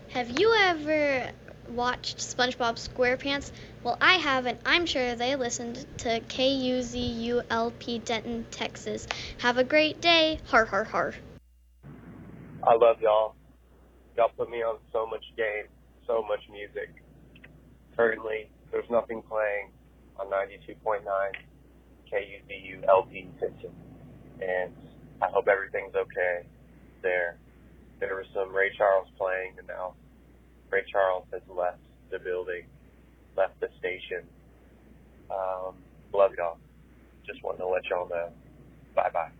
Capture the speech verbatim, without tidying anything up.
Have you ever watched SpongeBob SquarePants? Well, I have, and I'm sure they listened to K U Z U L P Denton, Texas. Have a great day. Har har har. I love y'all. Y'all put me on so much game, so much music. Currently, there's nothing playing on ninety-two point nine K U Z U L P Denton, and I hope everything's okay there. There was some Ray Charles playing, and now Ray Charles has left the building, left the station. Um, love y'all. Just wanted to let y'all know. Bye-bye.